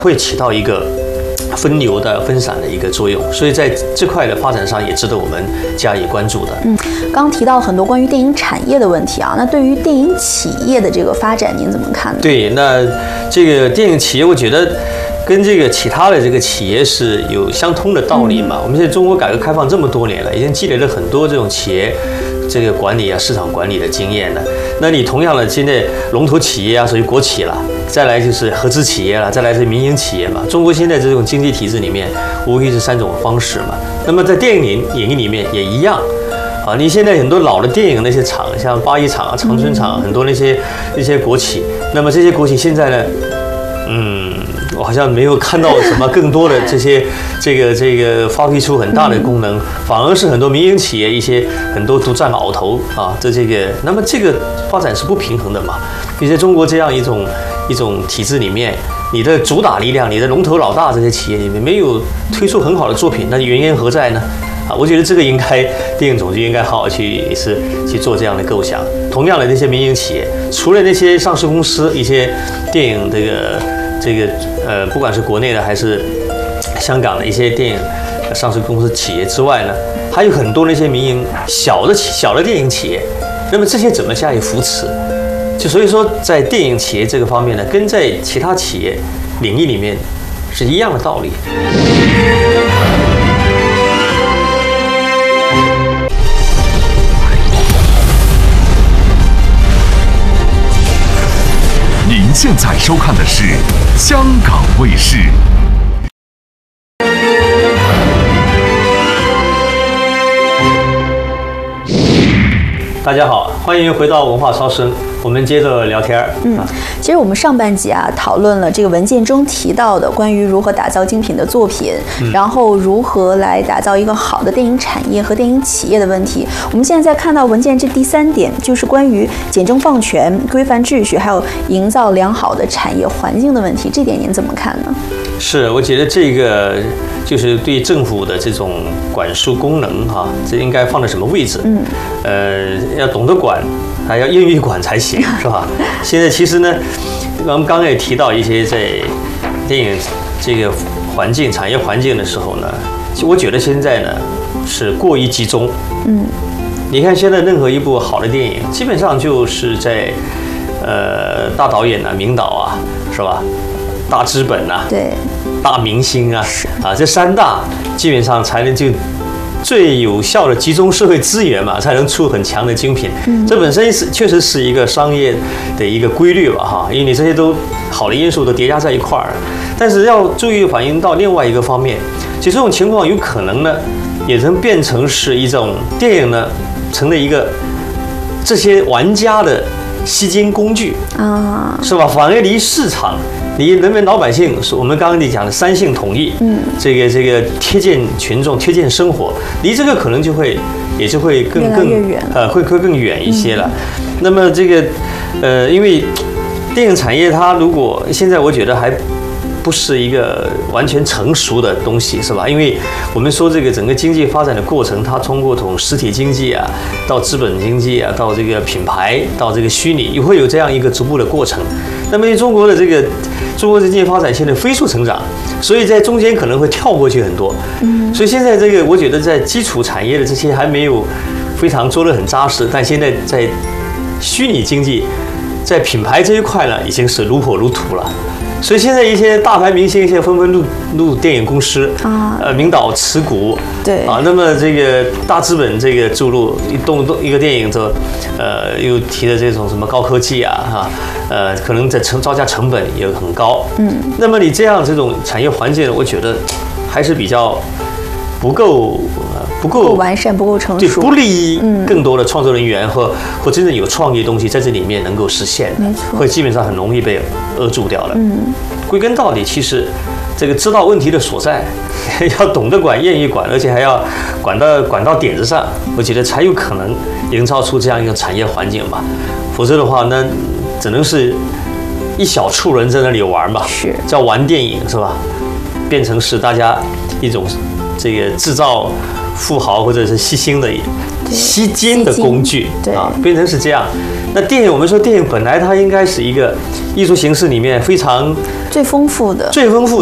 会起到一个分流的、分散的一个作用，所以在这块的发展上也值得我们加以关注的。 刚提到很多关于电影产业的问题啊，那对于电影企业的这个发展，您怎么看呢？ 对，那这个电影企业，我觉得跟这个其他的这个企业是有相通的道理嘛。我们现在中国改革开放这么多年了，已经积累了很多这种企业这个管理啊、市场管理的经验了。那你同样的，现在龙头企业啊，属于国企了。再来就是合资企业了，再来是民营企业嘛。中国现在这种经济体制里面，无非是3种方式嘛。那么在电影里面也一样，啊，你现在很多老的电影那些厂，像八一厂啊、长春厂，很多那些国企，那么这些国企现在呢，我好像没有看到什么更多的这个发挥出很大的功能，反而是很多民营企业很多独占鳌头啊，那么这个发展是不平衡的嘛。你在中国这样一种体制里面，你的主打力量，你的龙头老大这些企业里面没有推出很好的作品，那原因何在呢？啊，我觉得这个电影总局应该好好去做这样的构想。同样的，那些民营企业，除了那些上市公司，一些电影不管是国内的还是香港的一些电影上市公司企业之外呢，还有很多那些民营小的电影企业，那么这些怎么加以扶持？所以说，在电影企业这个方面呢，跟在其他企业领域里面是一样的道理。 您现在收看的是香港卫视。 大家好，欢迎回到文化超声，我们接着聊天。 其实我们上半集啊讨论了这个文件中提到的关于如何打造精品的作品，然后如何来打造一个好的电影产业和电影企业的问题。我们现在在看到文件这第3点，就是关于简政放权、规范秩序，还有营造良好的产业环境的问题。这点您怎么看呢？ 是，我觉得这个就是对政府的这种管束功能哈，这应该放在什么位置？要懂得管，还要愿意管才行，是吧？现在其实呢，我们刚刚也提到一些在电影这个产业环境的时候呢，我觉得现在呢是过于集中。你看现在任何一部好的电影，基本上就是在大导演啊、名导啊，是吧？大资本啊， 对， 大明星啊，这3大基本上才能就最有效的集中社会资源嘛，才能出很强的精品。这本身确实是一个商业的一个规律吧，哈，因为你这些都好的因素都叠加在一块儿。但是要注意反映到另外一个方面，其实这种情况有可能呢，也能变成是一种电影呢，成了一个这些玩家的吸金工具啊，是吧？反而离市场。你人民老百姓，我们刚刚你讲的3性统一，这个贴近群众、贴近生活，离这个可能也就会更远，会更远一些了。那么这个因为电影产业它如果现在我觉得还不是一个完全成熟的东西，是吧？因为我们说这个整个经济发展的过程，它通过从实体经济啊，到资本经济啊，到这个品牌，到这个虚拟，也会有这样一个逐步的过程。那么中国的经济发展现在飞速成长，所以在中间可能会跳过去很多。所以现在这个我觉得在基础产业的这些还没有非常做得很扎实，但现在在虚拟经济，在品牌这一块呢，已经是如火如荼了。所以现在一些大牌明星现在纷纷入电影公司啊，名导持股， 对啊，那么这个大资本这个注入一个电影又提的这种什么高科技啊，可能在造价成本也很高，那么你这种产业环境，我觉得还是比较不够完善，不够成熟， 对，不利于更多的创作人员或真正有创意的东西在这里面能够实现， 没错， 会基本上很容易被扼住掉了。归根到底，其实这个知道问题的所在，要懂得管，愿意管，而且还要管到点子上，我觉得才有可能营造出这样一个产业环境吧。否则的话，那只能是一小撮人在那里玩吧， 是叫玩电影是吧？变成是大家一种这个制造富豪或者是吸星的吸金的工具对啊，变成是这样。那电影，我们说电影本来它应该是一个艺术形式里面非常最丰富的。